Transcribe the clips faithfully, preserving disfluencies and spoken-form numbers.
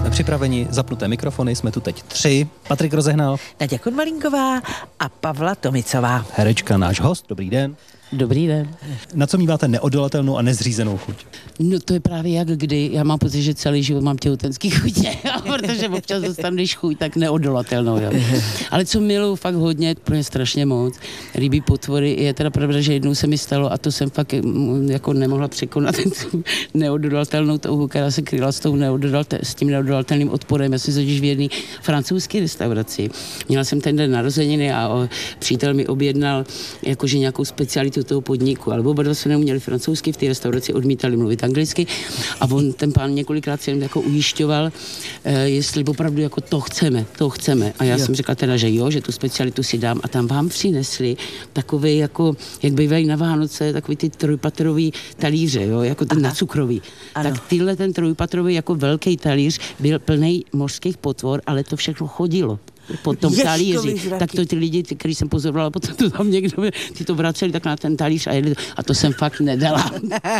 Jsme připraveni, zapnuté mikrofony, jsme tu teď tři. Patrik Rozehnal, Naděja Konvalinková a Pavla Tomicová. herečka, náš host, dobrý den. Dobrý den. Na co míváte neodolatelnou a nezřízenou chuť? No to je právě jak kdy. Já mám pocit, že celý život mám těhotenský chutě, protože občas dostanu, když chuť, tak neodolatelnou. Jo. Ale co miluju fakt hodně, pro mě strašně moc, rybí potvory, je teda pravda, že jednou se mi stalo a to jsem fakt mm, jako nemohla překonat tu neodolatelnou touhu, která se kryla s, tou neododalte, s tím neodolatelným odporem. Já jsem totiž v jedné francouzské restauraci. Měla jsem ten den narozeniny a o, přítel mi objednal jakože nějakou specialitu toho podniku, ale oba dva se neuměli francouzsky, v té restauraci odmítali mluvit anglicky a on, ten pán několikrát se jim jako ujišťoval, eh, jestli opravdu jako to chceme, to chceme. A já jo. jsem řekla teda, že jo, že tu specialitu si dám a tam vám přinesli takový jako, jak bývají na Vánoce, takový ty trojpatrový talíře, jo, jako ten na cukrový. Ano. Tak tyhle ten trojpatrový jako velký talíř byl plný mořských potvor, ale to všechno chodilo po tom talíři. Tak to ty lidi, ty, který jsem pozorovala, potom to tam někdo, ty to vraceli tak na ten talíř a jedli, a to jsem fakt nedala.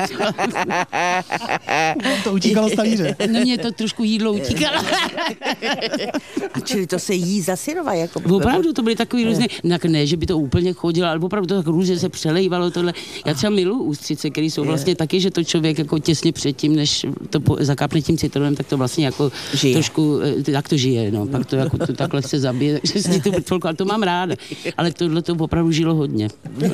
To utíkalo z talíře. No mě to trošku jídlo utíkalo. A čili to se jí za syrova? Jako... Opravdu to byly takový různé, ne, že by to úplně chodilo, ale opravdu to tak různě se přelejvalo tohle. Já třeba miluji ústřice, které jsou vlastně taky, že to člověk jako těsně předtím, než to zakápne tím citronem, tak to vlastně jako žije. Trošku, tak to žije, no, pak to jako to takhle se zabije, takže si tu mrtvolku, ale to mám ráda. Ale tohle to opravdu žilo hodně.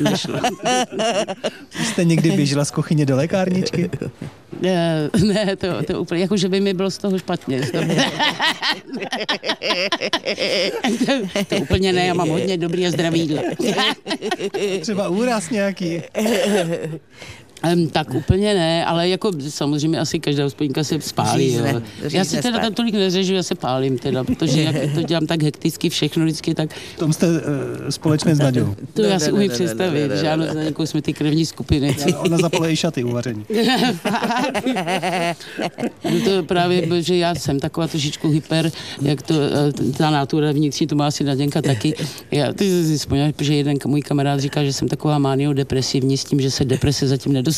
Jste někdy běžela z kuchyně do lékárničky? Ne, ne to, to úplně, jako že by mi bylo z toho špatně. To, to, to úplně ne, já mám hodně dobrý a zdravý jídlo. Třeba úraz nějaký. Um, tak úplně ne, ale jako samozřejmě asi každá hospodinka se spálí. Řízne, jo. Řízne já si teda tam tolik neřežu, já se pálím teda, protože jak to dělám tak hekticky všechno vždycky, tak... V tom jste uh, společné s Naďou. To já si umím představit, že ano, s Naďou jsme ty krevní skupiny. Ona zapala i šaty uvaření. No to právě, že já jsem taková trošičku hyper, jak to, ta natura vnitřní, to má asi Naděnka taky. Já, ty si vzpomněl, že jeden můj kamarád říká, že jsem taková maniodepresivní s tím, že se deprese zatím nedostavila.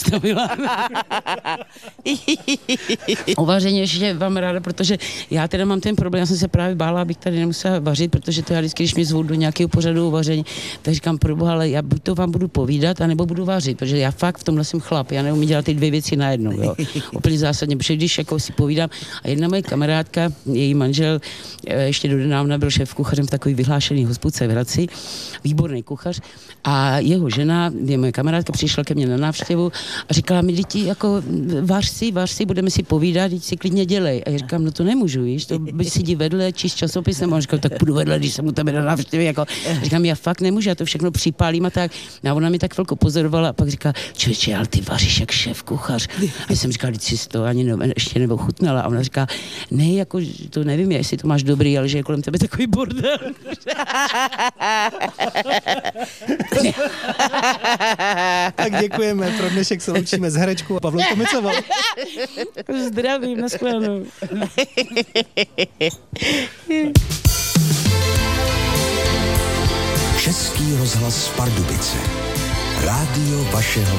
Uvaření ještě vám ráda, protože já teda mám ten problém, já jsem se právě bála, abych tady nemusela vařit, protože to já vždycky, když mě zvou do nějakého pořadu uvaření, tak říkám, proboha, ale já buď to vám budu povídat, anebo budu vařit, protože já fakt v tomhle jsem chlap, já neumím dělat ty dvě věci najednou, jo. Úplně zásadně, protože když jako si povídám, a jedna moje kamarádka, její manžel, ještě donedávna byl šéf kuchařem v takový vyhlášený hospodce v Hradci, výborný kuchař, a jeho žena, je moje kamarádka, přišla ke mně na návštěvu a říkala mi, děti, jako vař si, vař si, budeme si povídat, děti si klidně dělej. A já říkám, no to nemůžu, víš, to by si jdi vedle, číst časopisem. A on říkal, tak půjdu vedle, když jsem u tebe na návštěvě, jako. A říkám, já fakt nemůžu, já to všechno připálím a tak. A ona mi tak chvilku pozorovala a pak říká, člověče, ale ty vaříš jak šéf kuchař. A já jsem říkal, když si to ani ne, ještě nebo chutnala. A ona říká, ne, jako to nevím, jestli to máš dobrý, ale že je kolem tebe takový bordel. Tak děkujeme, pro dnešek se loučíme s herečkou Pavlou Tomicovou. Zdravím, nashledanou. Český rozhlas Pardubice. Rádio vašeho